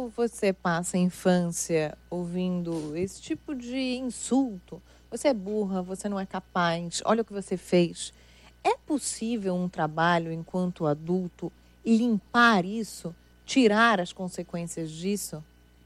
Quando você passa a infância ouvindo esse tipo de insulto, você é burra, você não é capaz, olha o que você fez. É possível um trabalho enquanto adulto limpar isso, tirar as consequências disso?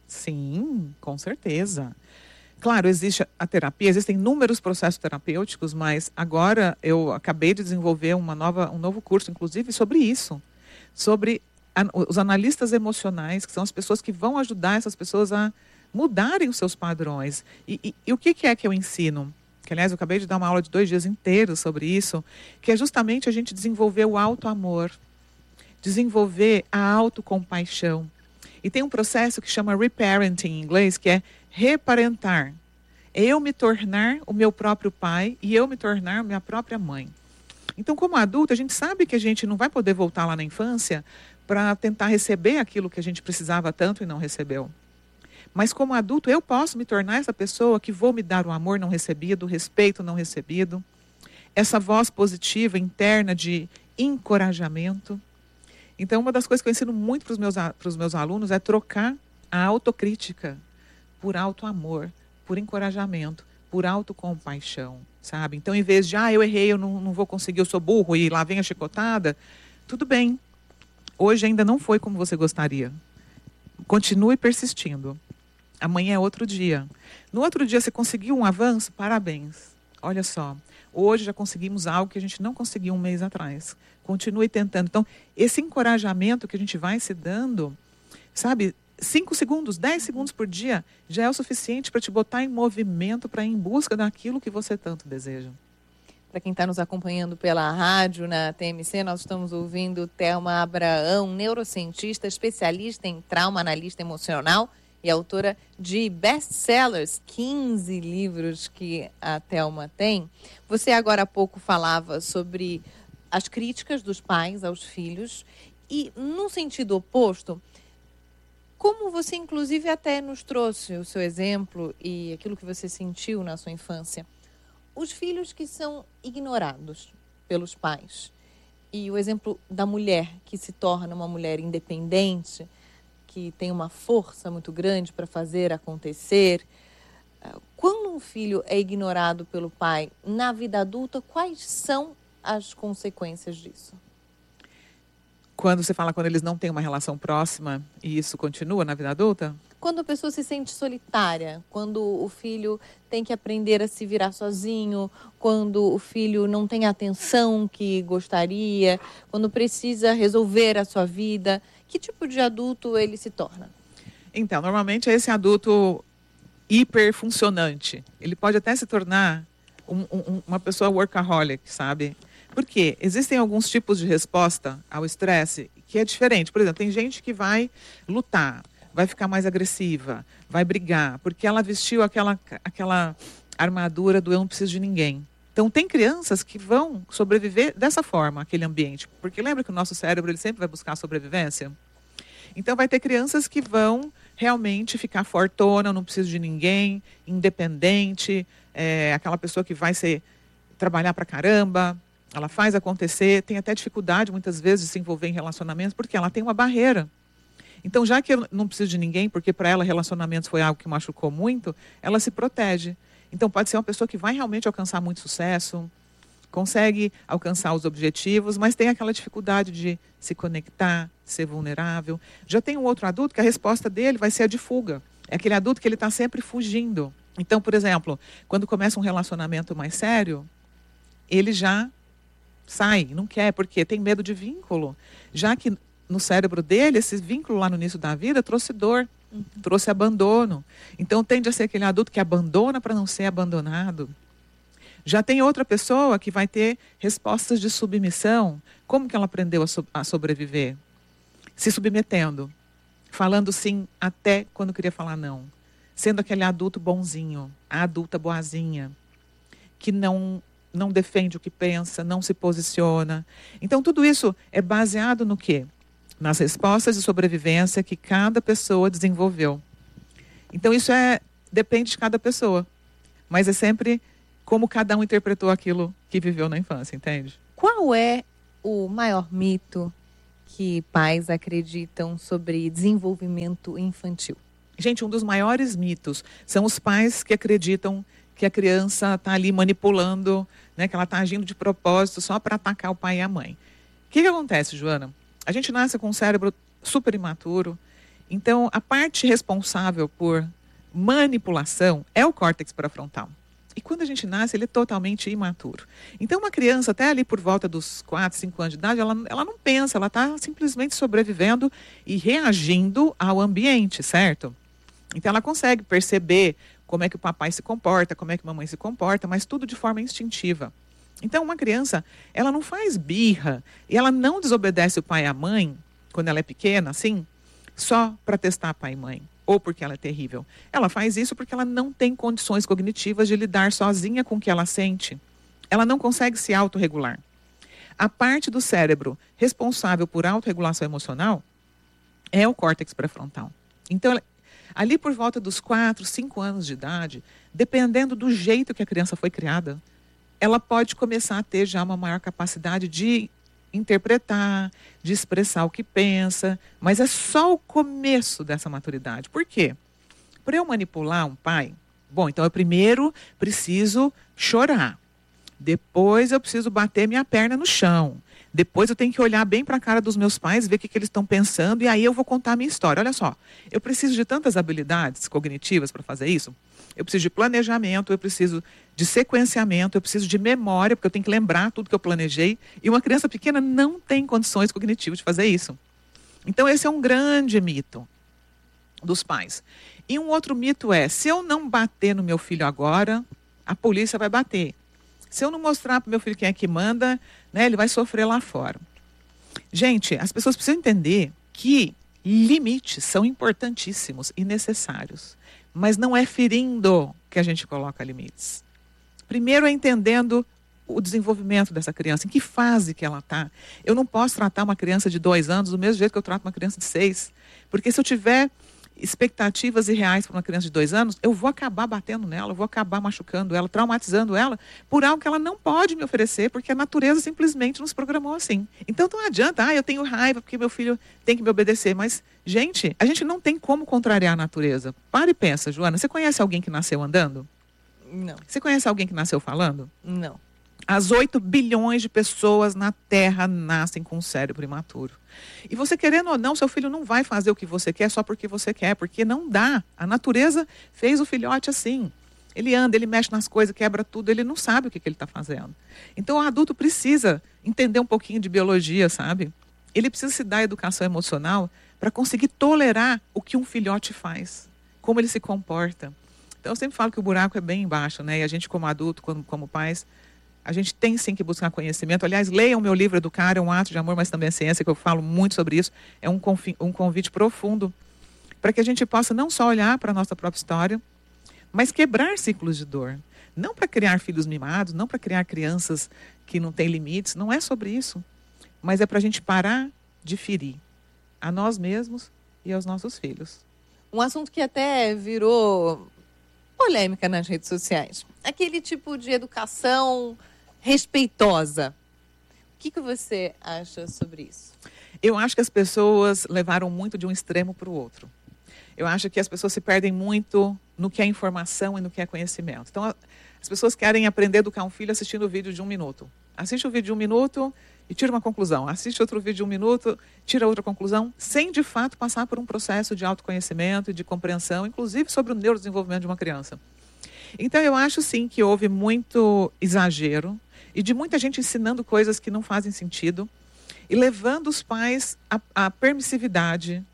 Sim, com certeza. Claro, existe a terapia, existem inúmeros processos terapêuticos, mas agora eu acabei de desenvolver um novo curso, inclusive, sobre isso. Sobre os analistas emocionais, que são as pessoas que vão ajudar essas pessoas a mudarem os seus padrões. E o que é que eu ensino? Que, aliás, eu acabei de dar uma aula de 2 dias inteiros sobre isso, que é justamente a gente desenvolver o auto-amor, desenvolver a autocompaixão. E tem um processo que chama reparenting em inglês, que é reparentar. É eu me tornar o meu próprio pai e eu me tornar minha própria mãe. Então, como adulto, a gente sabe que a gente não vai poder voltar lá na infância para tentar receber aquilo que a gente precisava tanto e não recebeu. Mas como adulto, eu posso me tornar essa pessoa que vou me dar o amor não recebido, o respeito não recebido, essa voz positiva interna de encorajamento. Então, uma das coisas que eu ensino muito para os meus alunos é trocar a autocrítica por autoamor, por encorajamento, por autocompaixão, sabe? Então, em vez de, eu errei, eu não vou conseguir, eu sou burro e lá vem a chicotada, tudo bem. Hoje ainda não foi como você gostaria. Continue persistindo. Amanhã é outro dia. No outro dia você conseguiu um avanço? Parabéns. Olha só, hoje já conseguimos algo que a gente não conseguiu um mês atrás. Continue tentando. Então, esse encorajamento que a gente vai se dando, sabe, 5 segundos, 10 segundos por dia, já é o suficiente para te botar em movimento, para ir em busca daquilo que você tanto deseja. Para quem está nos acompanhando pela rádio, na TMC, nós estamos ouvindo Thelma Abraão, neurocientista, especialista em trauma, analista emocional e autora de best-sellers, 15 livros que a Thelma tem. Você agora há pouco falava sobre as críticas dos pais aos filhos e, no sentido oposto, como você, inclusive, até nos trouxe o seu exemplo e aquilo que você sentiu na sua infância, os filhos que são ignorados pelos pais e o exemplo da mulher que se torna uma mulher independente, que tem uma força muito grande para fazer acontecer. Quando um filho é ignorado pelo pai na vida adulta, quais são as consequências disso? Quando você fala quando eles não têm uma relação próxima e isso continua na vida adulta? Quando a pessoa se sente solitária, quando o filho tem que aprender a se virar sozinho, quando o filho não tem a atenção que gostaria, quando precisa resolver a sua vida, que tipo de adulto ele se torna? Então, normalmente é esse adulto hiperfuncionante. Ele pode até se tornar uma pessoa workaholic, sabe? Porque existem alguns tipos de resposta ao estresse que é diferente. Por exemplo, tem gente que vai lutar, vai ficar mais agressiva, vai brigar, porque ela vestiu aquela armadura do eu não preciso de ninguém. Então, tem crianças que vão sobreviver dessa forma, aquele ambiente. Porque lembra que o nosso cérebro ele sempre vai buscar a sobrevivência? Então, vai ter crianças que vão realmente ficar fortona, não preciso de ninguém, independente, aquela pessoa que vai trabalhar pra caramba, ela faz acontecer, tem até dificuldade, muitas vezes, de se envolver em relacionamentos, porque ela tem uma barreira. Então, já que eu não preciso de ninguém, porque para ela relacionamentos foi algo que machucou muito, ela se protege. Então, pode ser uma pessoa que vai realmente alcançar muito sucesso, consegue alcançar os objetivos, mas tem aquela dificuldade de se conectar, ser vulnerável. Já tem um outro adulto que a resposta dele vai ser a de fuga. É aquele adulto que ele está sempre fugindo. Então, por exemplo, quando começa um relacionamento mais sério, ele já sai, não quer, porque tem medo de vínculo. Já que no cérebro dele, esse vínculo lá no início da vida trouxe dor, trouxe abandono. Então, tende a ser aquele adulto que abandona para não ser abandonado. Já tem outra pessoa que vai ter respostas de submissão. Como que ela aprendeu a sobreviver? Se submetendo, falando sim até quando queria falar não. Sendo aquele adulto bonzinho, a adulta boazinha, que não defende o que pensa, não se posiciona. Então, tudo isso é baseado no quê? Nas respostas de sobrevivência que cada pessoa desenvolveu. Então, isso depende de cada pessoa. Mas é sempre como cada um interpretou aquilo que viveu na infância, entende? Qual é o maior mito que pais acreditam sobre desenvolvimento infantil? Gente, um dos maiores mitos são os pais que acreditam que a criança está ali manipulando, né, que ela está agindo de propósito só para atacar o pai e a mãe. O que acontece, Joana? A gente nasce com um cérebro super imaturo, então a parte responsável por manipulação é o córtex pré-frontal. E quando a gente nasce, ele é totalmente imaturo. Então uma criança, até ali por volta dos 4, 5 anos de idade, ela não pensa, ela está simplesmente sobrevivendo e reagindo ao ambiente, certo? Então ela consegue perceber como é que o papai se comporta, como é que a mamãe se comporta, mas tudo de forma instintiva. Então uma criança, ela não faz birra e ela não desobedece o pai e a mãe, quando ela é pequena, assim, só para testar pai e mãe, ou porque ela é terrível. Ela faz isso porque ela não tem condições cognitivas de lidar sozinha com o que ela sente. Ela não consegue se autorregular. A parte do cérebro responsável por autorregulação emocional é o córtex pré-frontal. Então, ali por volta dos 4, 5 anos de idade, dependendo do jeito que a criança foi criada, ela pode começar a ter já uma maior capacidade de interpretar, de expressar o que pensa, mas é só o começo dessa maturidade. Por quê? Para eu manipular um pai, bom, então eu primeiro preciso chorar, depois eu preciso bater minha perna no chão, depois eu tenho que olhar bem para a cara dos meus pais, ver o que eles estão pensando, e aí eu vou contar a minha história. Olha só, eu preciso de tantas habilidades cognitivas para fazer isso. Eu preciso de planejamento, eu preciso de sequenciamento, eu preciso de memória, porque eu tenho que lembrar tudo que eu planejei. E uma criança pequena não tem condições cognitivas de fazer isso. Então esse é um grande mito dos pais. E um outro mito é, se eu não bater no meu filho agora, a polícia vai bater. Se eu não mostrar para o meu filho quem é que manda, né, ele vai sofrer lá fora. Gente, as pessoas precisam entender que limites são importantíssimos e necessários. Mas não é ferindo que a gente coloca limites. Primeiro é entendendo o desenvolvimento dessa criança, em que fase que ela está. Eu não posso tratar uma criança de 2 anos do mesmo jeito que eu trato uma criança de 6. Porque se eu tiver expectativas irreais para uma criança de 2 anos, eu vou acabar batendo nela, eu vou acabar machucando ela, traumatizando ela por algo que ela não pode me oferecer, porque a natureza simplesmente nos programou assim. Então não adianta, eu tenho raiva porque meu filho tem que me obedecer, mas, gente, a gente não tem como contrariar a natureza. Para e pensa, Joana, você conhece alguém que nasceu andando? Não. Você conhece alguém que nasceu falando? Não. As 8 bilhões de pessoas na Terra nascem com um cérebro imaturo. E você querendo ou não, seu filho não vai fazer o que você quer só porque você quer, porque não dá. A natureza fez o filhote assim. Ele anda, ele mexe nas coisas, quebra tudo, ele não sabe o que ele está fazendo. Então o adulto precisa entender um pouquinho de biologia, sabe? Ele precisa se dar educação emocional para conseguir tolerar o que um filhote faz, como ele se comporta. Então eu sempre falo que o buraco é bem embaixo, né? E a gente como adulto, como pais, a gente tem sim que buscar conhecimento. Aliás, leiam o meu livro Educar, é um ato de amor, mas também é ciência, que eu falo muito sobre isso. É um convite profundo para que a gente possa não só olhar para a nossa própria história, mas quebrar ciclos de dor. Não para criar filhos mimados, não para criar crianças que não têm limites, não é sobre isso. Mas é para a gente parar de ferir a nós mesmos e aos nossos filhos. Um assunto que até virou polêmica nas redes sociais. Aquele tipo de educação respeitosa. O que você acha sobre isso? Eu acho que as pessoas levaram muito de um extremo para o outro. Eu acho que as pessoas se perdem muito no que é informação e no que é conhecimento. Então, as pessoas querem aprender a educar um filho assistindo o vídeo de 1 minuto. Assiste o vídeo de 1 minuto e tira uma conclusão. Assiste outro vídeo de 1 minuto, tira outra conclusão, sem de fato passar por um processo de autoconhecimento e de compreensão, inclusive sobre o neurodesenvolvimento de uma criança. Então, eu acho sim que houve muito exagero e de muita gente ensinando coisas que não fazem sentido e levando os pais à permissividade,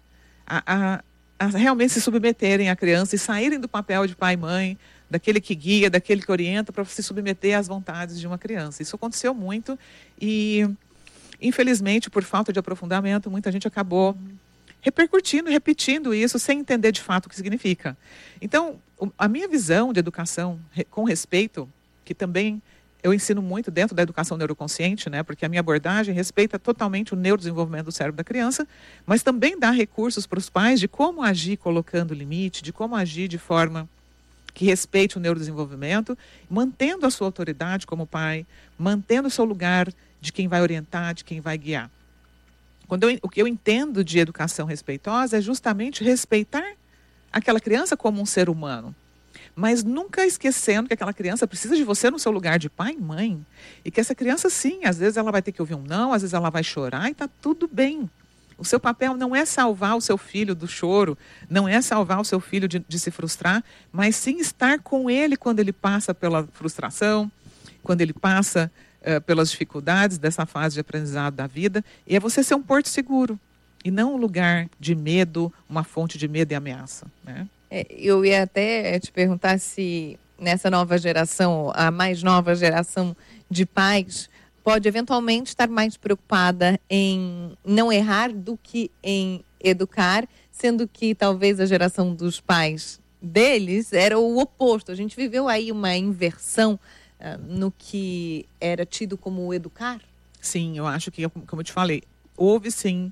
a realmente se submeterem à criança e saírem do papel de pai e mãe, daquele que guia, daquele que orienta, para se submeter às vontades de uma criança. Isso aconteceu muito e, infelizmente, por falta de aprofundamento, muita gente acabou repercutindo, repetindo isso, sem entender de fato o que significa. Então, a minha visão de educação com respeito, que também eu ensino muito dentro da educação neuroconsciente, né, porque a minha abordagem respeita totalmente o neurodesenvolvimento do cérebro da criança, mas também dá recursos para os pais de como agir colocando limite, de como agir de forma que respeite o neurodesenvolvimento, mantendo a sua autoridade como pai, mantendo o seu lugar de quem vai orientar, de quem vai guiar. O que eu entendo de educação respeitosa é justamente respeitar aquela criança como um ser humano. Mas nunca esquecendo que aquela criança precisa de você no seu lugar de pai e mãe. E que essa criança, sim, às vezes ela vai ter que ouvir um não, às vezes ela vai chorar e está tudo bem. O seu papel não é salvar o seu filho do choro, não é salvar o seu filho de se frustrar, mas sim estar com ele quando ele passa pela frustração, quando ele passa pelas dificuldades dessa fase de aprendizado da vida. E é você ser um porto seguro e não um lugar de medo, uma fonte de medo e ameaça, né? Eu ia até te perguntar se nessa nova geração, a mais nova geração de pais, pode eventualmente estar mais preocupada em não errar do que em educar, sendo que talvez a geração dos pais deles era o oposto. A gente viveu aí uma inversão no que era tido como educar? Sim, eu acho que, como eu te falei, houve sim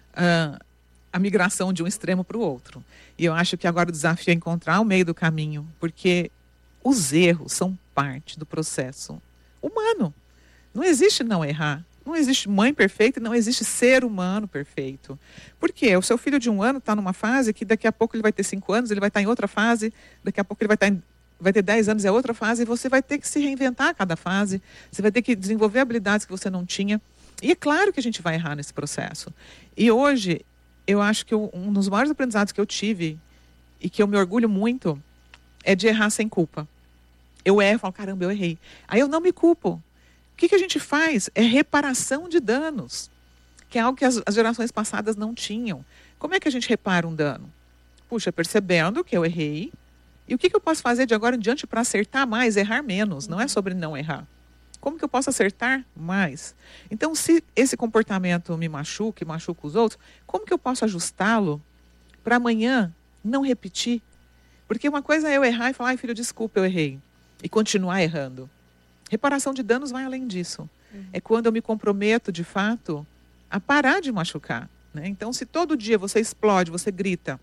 a migração de um extremo para o outro. E eu acho que agora o desafio é encontrar o meio do caminho, porque os erros são parte do processo humano. Não existe não errar. Não existe mãe perfeita e não existe ser humano perfeito. Por quê? O seu filho de 1 ano está numa fase que daqui a pouco ele vai ter 5 anos, ele vai estar em outra fase, daqui a pouco ele vai ter 10 anos, é outra fase, e você vai ter que se reinventar a cada fase, você vai ter que desenvolver habilidades que você não tinha. E é claro que a gente vai errar nesse processo. E hoje, eu acho que um dos maiores aprendizados que eu tive e que eu me orgulho muito é de errar sem culpa. Eu erro, falo, caramba, eu errei. Aí eu não me culpo. O que a gente faz? É reparação de danos, que é algo que as gerações passadas não tinham. Como é que a gente repara um dano? Puxa, percebendo que eu errei, e o que eu posso fazer de agora em diante para acertar mais, errar menos? Não é sobre não errar. Como que eu posso acertar mais? Então, se esse comportamento me machuca e machuca os outros, como que eu posso ajustá-lo para amanhã não repetir? Porque uma coisa é eu errar e falar, ai filho, desculpa, eu errei. E continuar errando. Reparação de danos vai além disso. É quando eu me comprometo, de fato, a parar de machucar, né? Então, se todo dia você explode, você grita,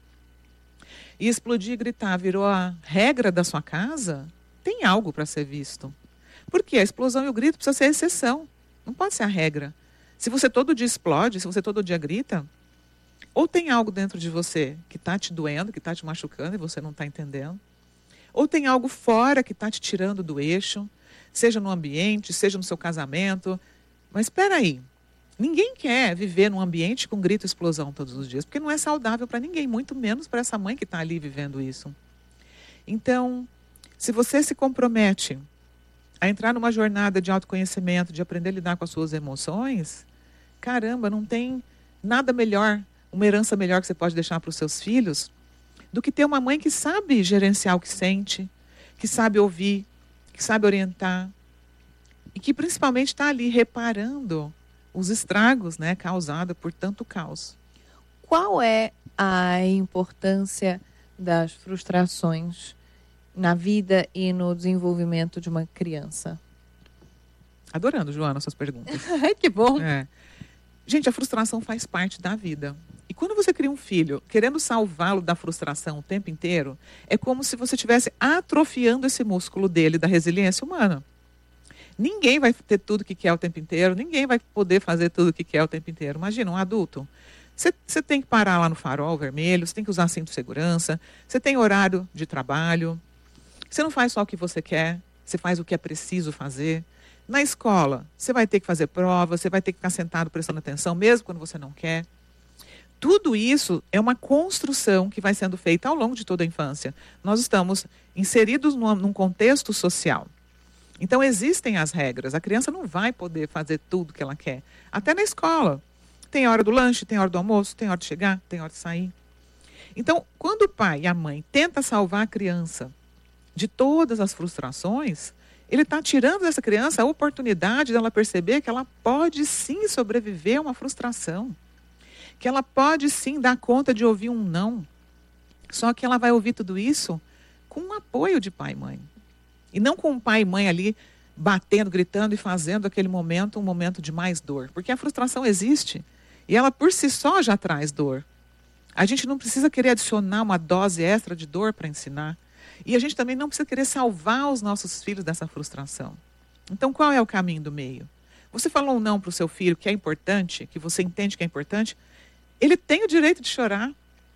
e explodir e gritar virou a regra da sua casa, tem algo para ser visto. Porque a explosão e o grito precisa ser a exceção, não pode ser a regra. Se você todo dia explode, se você todo dia grita, ou tem algo dentro de você que está te doendo, que está te machucando e você não está entendendo, ou tem algo fora que está te tirando do eixo, seja no ambiente, seja no seu casamento. Mas espera aí, ninguém quer viver num ambiente com grito e explosão todos os dias, porque não é saudável para ninguém, muito menos para essa mãe que está ali vivendo isso. Então, se você se compromete a entrar numa jornada de autoconhecimento, de aprender a lidar com as suas emoções, caramba, não tem nada melhor, uma herança melhor que você pode deixar para os seus filhos, do que ter uma mãe que sabe gerenciar o que sente, que sabe ouvir, que sabe orientar, e que principalmente está ali reparando os estragos, né, causados por tanto caos. Qual é a importância das frustrações na vida e no desenvolvimento de uma criança? Adorando, Joana, suas perguntas. Que bom! Gente, a frustração faz parte da vida. E quando você cria um filho querendo salvá-lo da frustração o tempo inteiro, é como se você estivesse atrofiando esse músculo dele, da resiliência humana. Ninguém vai ter tudo o que quer o tempo inteiro, ninguém vai poder fazer tudo o que quer o tempo inteiro. Imagina, um adulto. Você tem que parar lá no farol vermelho, você tem que usar cinto de segurança, você tem horário de trabalho, você não faz só o que você quer, você faz o que é preciso fazer. Na escola, você vai ter que fazer prova, você vai ter que ficar sentado prestando atenção, mesmo quando você não quer. Tudo isso é uma construção que vai sendo feita ao longo de toda a infância. Nós estamos inseridos num contexto social. Então, existem as regras. A criança não vai poder fazer tudo o que ela quer. Até na escola. Tem a hora do lanche, tem a hora do almoço, tem a hora de chegar, tem a hora de sair. Então, quando o pai e a mãe tentam salvar a criança de todas as frustrações, ele está tirando dessa criança a oportunidade dela perceber que ela pode sim sobreviver a uma frustração. Que ela pode sim dar conta de ouvir um não. Só que ela vai ouvir tudo isso com um apoio de pai e mãe. E não com o pai e mãe ali batendo, gritando e fazendo aquele momento um momento de mais dor. Porque a frustração existe e ela por si só já traz dor. A gente não precisa querer adicionar uma dose extra de dor para ensinar. E a gente também não precisa querer salvar os nossos filhos dessa frustração. Então, qual é o caminho do meio? Você falou um não para o seu filho que é importante, que você entende que é importante, ele tem o direito de chorar.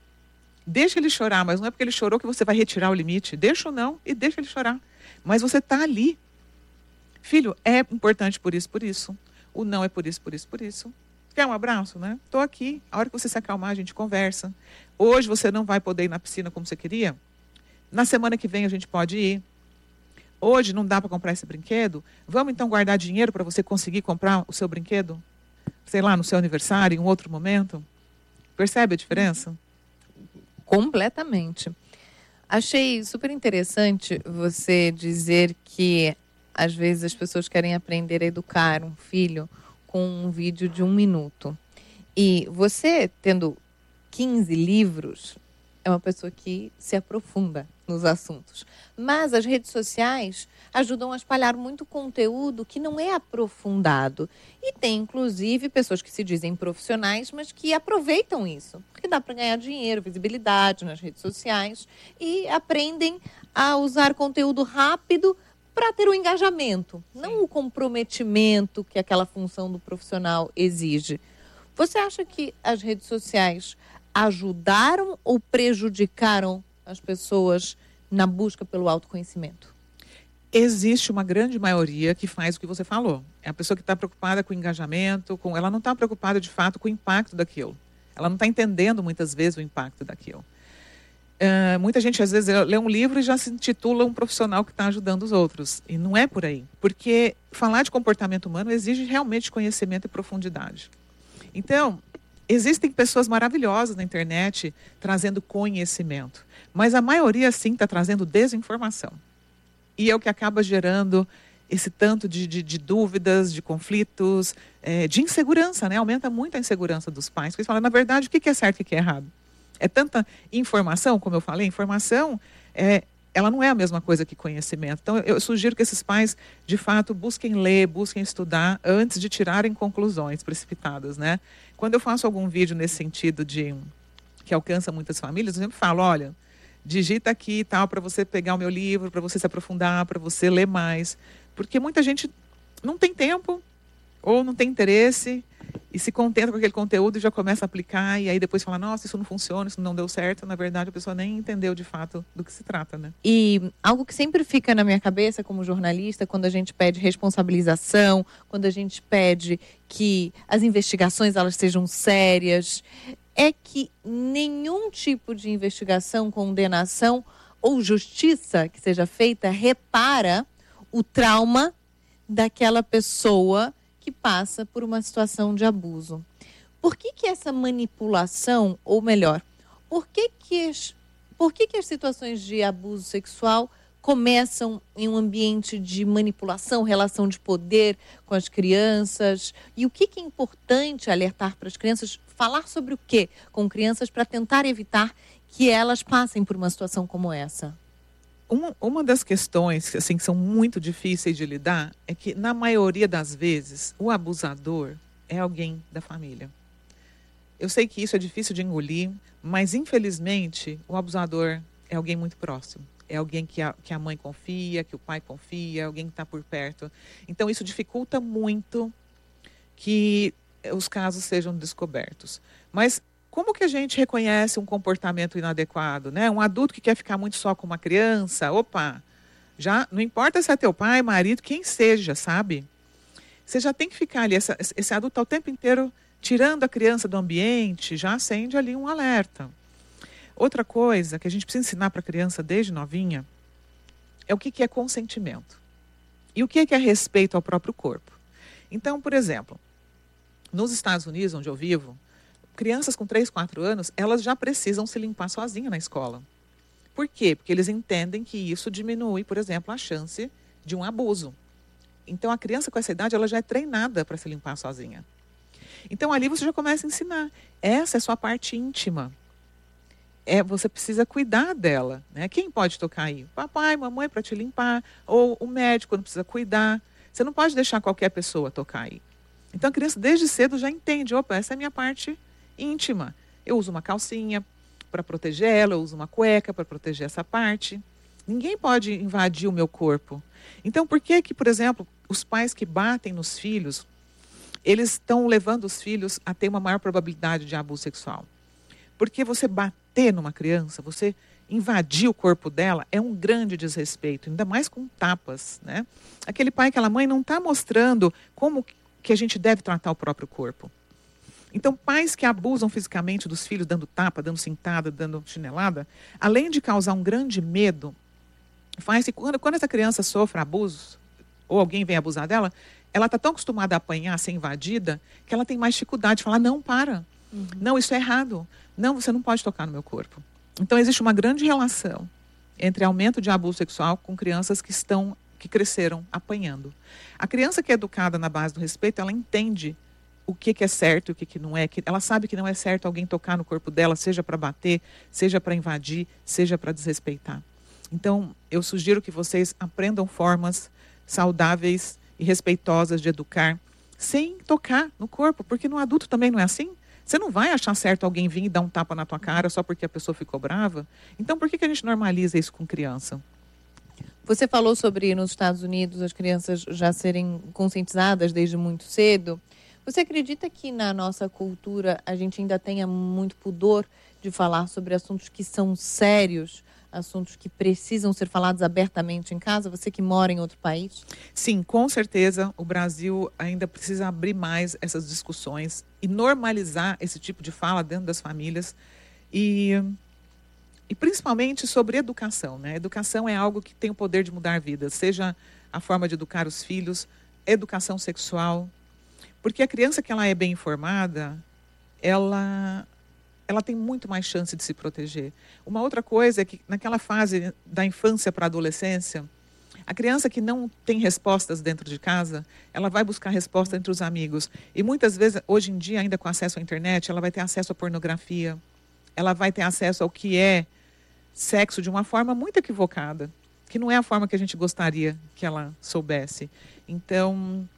Deixa ele chorar, mas não é porque ele chorou que você vai retirar o limite. Deixa o não e deixa ele chorar. Mas você está ali. Filho, é importante por isso, por isso. O não é por isso, por isso, por isso. Quer um abraço, né? Estou aqui. A hora que você se acalmar, a gente conversa. Hoje você não vai poder ir na piscina como você queria. Na semana que vem a gente pode ir. Hoje não dá para comprar esse brinquedo. Vamos então guardar dinheiro para você conseguir comprar o seu brinquedo? Sei lá, no seu aniversário, em um outro momento? Percebe a diferença? Completamente. Achei super interessante você dizer que às vezes as pessoas querem aprender a educar um filho com um vídeo de 1 minuto. E você, tendo 15 livros, é uma pessoa que se aprofunda nos assuntos. Mas as redes sociais ajudam a espalhar muito conteúdo que não é aprofundado. E tem, inclusive, pessoas que se dizem profissionais, mas que aproveitam isso. Porque dá para ganhar dinheiro, visibilidade nas redes sociais e aprendem a usar conteúdo rápido para ter o engajamento, não o comprometimento que aquela função do profissional exige. Você acha que as redes sociais ajudaram ou prejudicaram as pessoas na busca pelo autoconhecimento? Existe uma grande maioria que faz o que você falou. É a pessoa que está preocupada com o engajamento, ela não está preocupada de fato com o impacto daquilo. Ela não está entendendo muitas vezes o impacto daquilo. Muita gente às vezes lê um livro e já se intitula um profissional que está ajudando os outros. E não é por aí. Porque falar de comportamento humano exige realmente conhecimento e profundidade. Então, existem pessoas maravilhosas na internet trazendo conhecimento. Mas a maioria, sim, está trazendo desinformação. E é o que acaba gerando esse tanto de dúvidas, de conflitos, de insegurança, né? Aumenta muito a insegurança dos pais. Porque eles falam, na verdade, o que é certo e o que é errado? É tanta informação, como eu falei, informação, ela não é a mesma coisa que conhecimento. Então, eu sugiro que esses pais, de fato, busquem ler, busquem estudar, antes de tirarem conclusões precipitadas, né? Quando eu faço algum vídeo nesse sentido que alcança muitas famílias, eu sempre falo, olha, digita aqui e tal, para você pegar o meu livro, para você se aprofundar, para você ler mais. Porque muita gente não tem tempo, ou não tem interesse, e se contenta com aquele conteúdo e já começa a aplicar, e aí depois fala, nossa, isso não funciona, isso não deu certo. Na verdade, a pessoa nem entendeu de fato do que se trata, né? E algo que sempre fica na minha cabeça como jornalista, quando a gente pede responsabilização, quando a gente pede que as investigações elas sejam sérias, é que nenhum tipo de investigação, condenação ou justiça que seja feita repara o trauma daquela pessoa que passa por uma situação de abuso. Por que essa manipulação, ou melhor, por que as situações de abuso sexual começam em um ambiente de manipulação, relação de poder com as crianças? E o que é importante alertar para as crianças? Falar sobre o quê com crianças para tentar evitar que elas passem por uma situação como essa? Uma das questões assim, que são muito difíceis de lidar é que, na maioria das vezes, o abusador é alguém da família. Eu sei que isso é difícil de engolir, mas, infelizmente, o abusador é alguém muito próximo. É alguém que a mãe confia, que o pai confia, alguém que está por perto. Então, isso dificulta muito que os casos sejam descobertos. Mas como que a gente reconhece um comportamento inadequado, né? Um adulto que quer ficar muito só com uma criança, opa, já não importa se é teu pai, marido, quem seja, sabe? Você já tem que ficar ali, esse adulto está o tempo inteiro tirando a criança do ambiente, já acende ali um alerta. Outra coisa que a gente precisa ensinar para a criança desde novinha é o que é consentimento. E o que é respeito ao próprio corpo. Então, por exemplo, nos Estados Unidos, onde eu vivo, crianças com 3, 4 anos, elas já precisam se limpar sozinhas na escola. Por quê? Porque eles entendem que isso diminui, por exemplo, a chance de um abuso. Então, a criança com essa idade, ela já é treinada para se limpar sozinha. Então, ali você já começa a ensinar. Essa é a sua parte íntima. Você precisa cuidar dela, né? Quem pode tocar aí? Papai, mamãe para te limpar, ou o médico quando precisa cuidar. Você não pode deixar qualquer pessoa tocar aí. Então, a criança desde cedo já entende, opa, essa é a minha parte íntima. Eu uso uma calcinha para proteger ela, eu uso uma cueca para proteger essa parte. Ninguém pode invadir o meu corpo. Então, por que, por exemplo, os pais que batem nos filhos, eles estão levando os filhos a ter uma maior probabilidade de abuso sexual. Porque você bater numa criança, você invadir o corpo dela, é um grande desrespeito, ainda mais com tapas, né? Aquele pai, aquela mãe não está mostrando como que a gente deve tratar o próprio corpo. Então, pais que abusam fisicamente dos filhos, dando tapa, dando cintada, dando chinelada, além de causar um grande medo, faz que quando essa criança sofre abusos, ou alguém vem abusar dela, ela está tão acostumada a apanhar, a ser invadida, que ela tem mais dificuldade de falar, não, para. Não, isso é errado. Não, você não pode tocar no meu corpo. Então, existe uma grande relação entre aumento de abuso sexual com crianças que cresceram apanhando. A criança que é educada na base do respeito, ela entende o que é certo e o que não é. Ela sabe que não é certo alguém tocar no corpo dela, seja para bater, seja para invadir, seja para desrespeitar. Então, eu sugiro que vocês aprendam formas saudáveis e respeitosas de educar, sem tocar no corpo, porque no adulto também não é assim. Você não vai achar certo alguém vir e dar um tapa na tua cara só porque a pessoa ficou brava. Então, por que a gente normaliza isso com criança? Você falou sobre, nos Estados Unidos, as crianças já serem conscientizadas desde muito cedo. Você acredita que na nossa cultura a gente ainda tenha muito pudor de falar sobre assuntos que são sérios, assuntos que precisam ser falados abertamente em casa? Você que mora em outro país? Sim, com certeza o Brasil ainda precisa abrir mais essas discussões e normalizar esse tipo de fala dentro das famílias e principalmente sobre educação, né? Educação é algo que tem o poder de mudar vidas, seja a forma de educar os filhos, educação sexual, porque a criança que ela é bem informada, ela tem muito mais chance de se proteger. Uma outra coisa é que naquela fase da infância para a adolescência, a criança que não tem respostas dentro de casa, ela vai buscar resposta entre os amigos. E muitas vezes, hoje em dia, ainda com acesso à internet, ela vai ter acesso à pornografia, ela vai ter acesso ao que é sexo de uma forma muito equivocada, que não é a forma que a gente gostaria que ela soubesse. Então,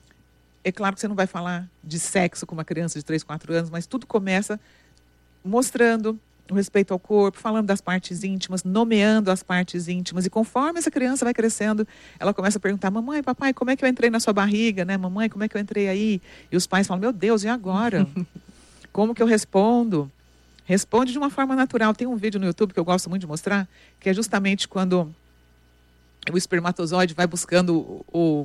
é claro que você não vai falar de sexo com uma criança de 3, 4 anos, mas tudo começa mostrando o respeito ao corpo, falando das partes íntimas, nomeando as partes íntimas. E conforme essa criança vai crescendo, ela começa a perguntar, mamãe, papai, como é que eu entrei na sua barriga, né? Mamãe, como é que eu entrei aí? E os pais falam, meu Deus, e agora? Como que eu respondo? Responde de uma forma natural. Tem um vídeo no YouTube que eu gosto muito de mostrar, que é justamente quando o espermatozoide vai buscando o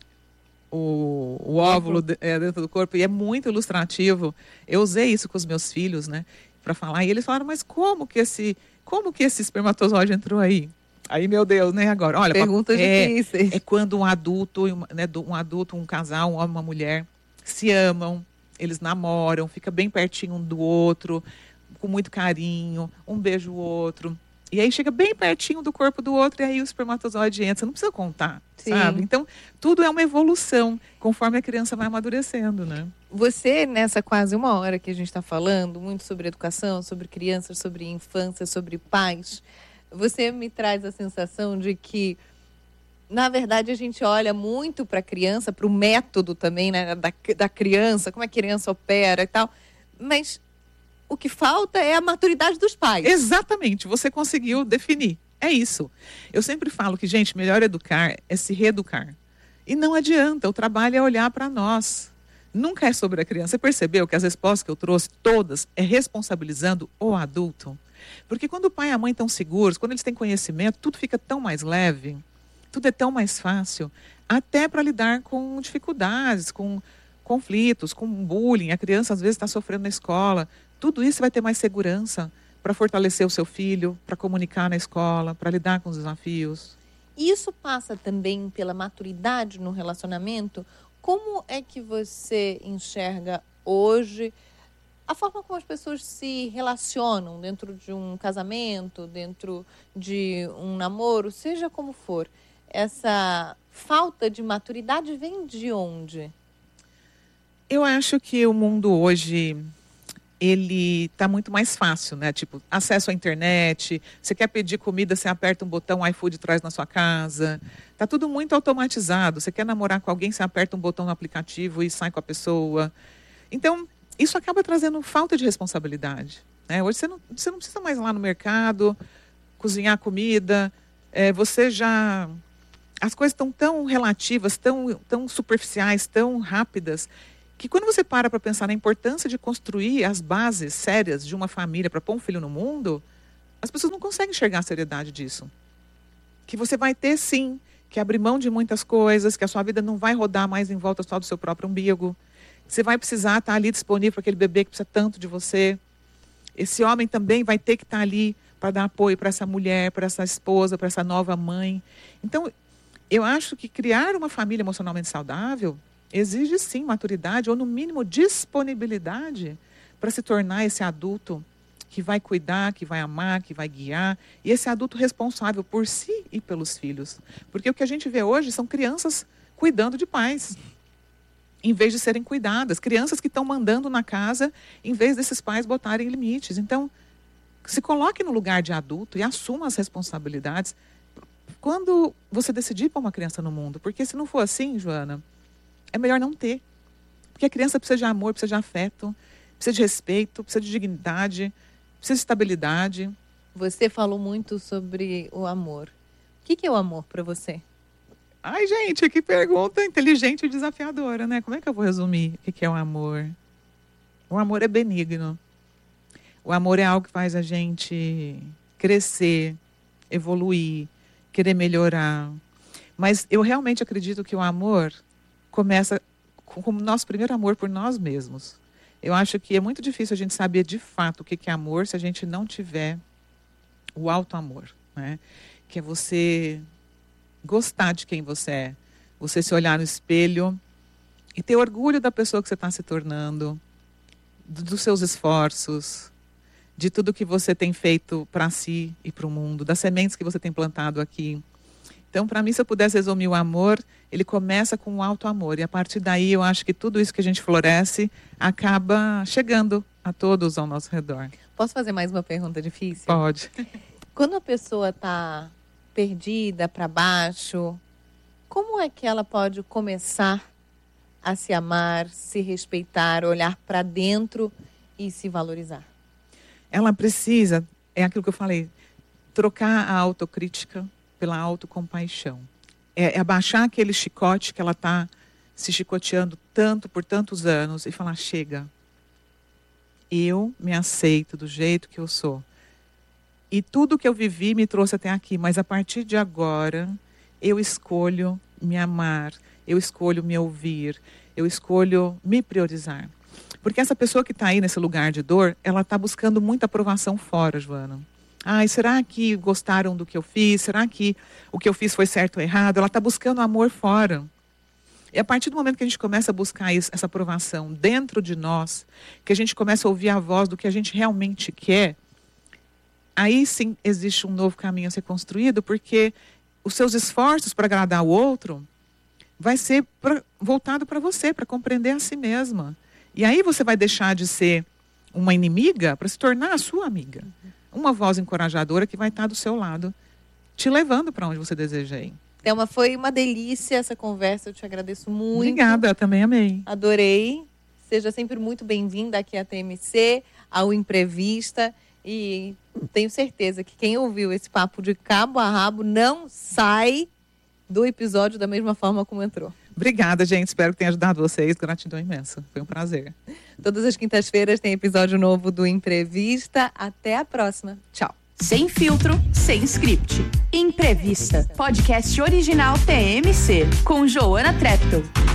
óvulo dentro do corpo, e é muito ilustrativo. Eu usei isso com os meus filhos, né, para falar, e eles falaram, mas como que esse espermatozoide entrou aí? Aí, meu Deus, né, agora, olha, perguntas difíceis. É quando um adulto, né, um casal, um homem e uma mulher, se amam, eles namoram, fica bem pertinho um do outro, com muito carinho, um beija o outro. E aí chega bem pertinho do corpo do outro e aí o espermatozoide entra. Você não precisa contar, Sim. Sabe? Então, tudo é uma evolução conforme a criança vai amadurecendo, né? Você, nessa quase 1 hora que a gente está falando, muito sobre educação, sobre crianças, sobre infância, sobre pais, você me traz a sensação de que, na verdade, a gente olha muito para a criança, para o método também, né, da criança, como a criança opera e tal, mas o que falta é a maturidade dos pais. Exatamente, você conseguiu definir. É isso. Eu sempre falo que, gente, melhor educar é se reeducar. E não adianta, o trabalho é olhar para nós. Nunca é sobre a criança. Você percebeu que as respostas que eu trouxe, todas, é responsabilizando o adulto? Porque quando o pai e a mãe estão seguros, quando eles têm conhecimento, tudo fica tão mais leve, tudo é tão mais fácil, até para lidar com dificuldades, com conflitos, com bullying. A criança às vezes está sofrendo na escola. Tudo isso vai ter mais segurança para fortalecer o seu filho, para comunicar na escola, para lidar com os desafios. E isso passa também pela maturidade no relacionamento? Como é que você enxerga hoje a forma como as pessoas se relacionam dentro de um casamento, dentro de um namoro, seja como for? Essa falta de maturidade vem de onde? Eu acho que o mundo hoje, ele está muito mais fácil, né? Tipo, acesso à internet, você quer pedir comida, você aperta um botão, o iFood traz na sua casa. Está tudo muito automatizado. Você quer namorar com alguém, você aperta um botão no aplicativo e sai com a pessoa. Então, isso acaba trazendo falta de responsabilidade, né? Hoje você não precisa mais ir lá no mercado, cozinhar comida, as coisas estão tão relativas, tão superficiais, tão rápidas, que quando você para pensar na importância de construir as bases sérias de uma família para pôr um filho no mundo, as pessoas não conseguem enxergar a seriedade disso. Que você vai ter, sim, que abrir mão de muitas coisas, que a sua vida não vai rodar mais em volta só do seu próprio umbigo. Você vai precisar estar ali disponível para aquele bebê que precisa tanto de você. Esse homem também vai ter que estar ali para dar apoio para essa mulher, para essa esposa, para essa nova mãe. Então, eu acho que criar uma família emocionalmente saudável exige, sim, maturidade ou, no mínimo, disponibilidade para se tornar esse adulto que vai cuidar, que vai amar, que vai guiar. E esse adulto responsável por si e pelos filhos. Porque o que a gente vê hoje são crianças cuidando de pais, em vez de serem cuidadas. Crianças que estão mandando na casa, em vez desses pais botarem limites. Então, se coloque no lugar de adulto e assuma as responsabilidades quando você decidir pôr uma criança no mundo. Porque se não for assim, Joana, é melhor não ter. Porque a criança precisa de amor, precisa de afeto, precisa de respeito, precisa de dignidade, precisa de estabilidade. Você falou muito sobre o amor. O que é o amor para você? Ai, gente, que pergunta inteligente e desafiadora, né? Como é que eu vou resumir o que é o amor? O amor é benigno. O amor é algo que faz a gente crescer, evoluir, querer melhorar. Mas eu realmente acredito que o amor começa com o nosso primeiro amor por nós mesmos. Eu acho que é muito difícil a gente saber de fato o que é amor se a gente não tiver o auto-amor, né? Que é você gostar de quem você é, você se olhar no espelho e ter orgulho da pessoa que você está se tornando, dos seus esforços, de tudo que você tem feito para si e para o mundo, das sementes que você tem plantado aqui. Então, para mim, se eu pudesse resumir o amor, ele começa com o auto-amor. E a partir daí, eu acho que tudo isso que a gente floresce acaba chegando a todos ao nosso redor. Posso fazer mais uma pergunta difícil? Pode. Quando a pessoa está perdida, para baixo, como é que ela pode começar a se amar, se respeitar, olhar para dentro e se valorizar? Ela precisa, é aquilo que eu falei, trocar a autocrítica pela autocompaixão. É abaixar aquele chicote que ela está se chicoteando tanto por tantos anos e falar, chega, eu me aceito do jeito que eu sou. E tudo que eu vivi me trouxe até aqui, mas a partir de agora, eu escolho me amar, eu escolho me ouvir, eu escolho me priorizar. Porque essa pessoa que está aí nesse lugar de dor, ela está buscando muita aprovação fora, Joana. Ai, será que gostaram do que eu fiz? Será que o que eu fiz foi certo ou errado? Ela está buscando amor fora. E a partir do momento que a gente começa a buscar essa aprovação dentro de nós, que a gente começa a ouvir a voz do que a gente realmente quer, aí sim existe um novo caminho a ser construído, porque os seus esforços para agradar o outro vai ser voltado para você, para compreender a si mesma. E aí você vai deixar de ser uma inimiga para se tornar a sua amiga. Uma voz encorajadora que vai estar do seu lado, te levando para onde você deseja ir. Thelma, foi uma delícia essa conversa, eu te agradeço muito. Obrigada, eu também amei. Adorei. Seja sempre muito bem-vinda aqui à TMC, ao Imprevista. E tenho certeza que quem ouviu esse papo de cabo a rabo não sai do episódio da mesma forma como entrou. Obrigada, gente. Espero que tenha ajudado vocês. Gratidão imensa. Foi um prazer. Todas as quintas-feiras tem episódio novo do Imprevista. Até a próxima. Tchau. Sem filtro, sem script. Imprevista. Podcast original TMC, com Joana Treptow.